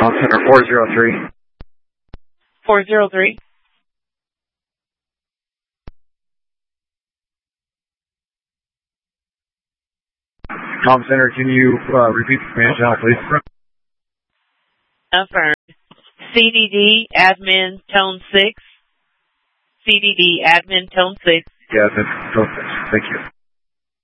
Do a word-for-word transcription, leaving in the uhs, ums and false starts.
Call center four zero three. four zero three. Comm center, can you uh, repeat the command channel, please? Affirmed. C D D admin tone six. C D D admin tone six. Yeah, that's tone six. Thank you.